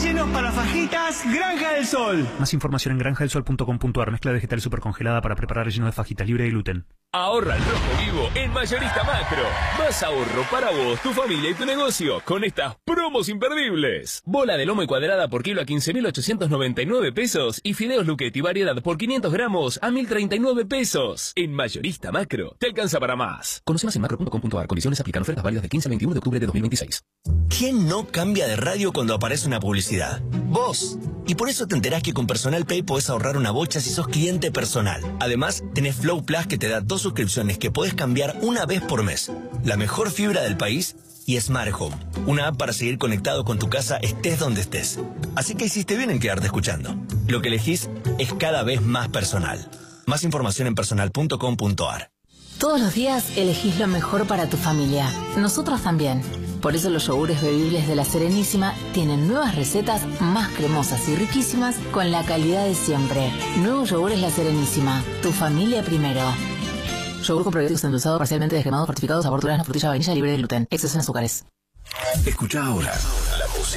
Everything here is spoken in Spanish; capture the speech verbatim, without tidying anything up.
rellenos para fajitas Granja del Sol. Más información en granja del sol punto com punto ar. Mezcla vegetal super congelada para preparar relleno de fajitas libre de gluten. Ahorra al rojo vivo en Mayorista Macro. Más ahorro para vos, tu familia y tu negocio con estas promos imperdibles. Bola de lomo y cuadrada por kilo a quince mil ochocientos noventa y nueve pesos y fideos Luchetti variedad por quinientos gramos a mil treinta y nueve pesos. En Mayorista Macro te alcanza para más. Conoce más en macro punto com punto ar. Condiciones aplican. Ofertas válidas del quince al veintiuno de octubre de dos mil veintiséis. ¿Quién no cambia de radio cuando aparece una publicidad? ¡Vos! Y por eso te enterás que con Personal Pay podés ahorrar una bocha si sos cliente Personal. Además, tenés Flow Plus que te da dos suscripciones que podés cambiar una vez por mes. La mejor fibra del país y Smart Home. Una app para seguir conectado con tu casa estés donde estés. Así que hiciste bien en quedarte escuchando. Lo que elegís es cada vez más personal. Más información en personal punto com punto ar. Todos los días elegís lo mejor para tu familia. Nosotros también. Por eso los yogures bebibles de La Serenísima tienen nuevas recetas más cremosas y riquísimas con la calidad de siempre. Nuevos yogures La Serenísima. Tu familia primero. Yogur con probióticos endulzado, parcialmente descremado, fortificado, sabor durazno, frutilla, vainilla, libre de gluten. Exceso en azúcares. Escucha ahora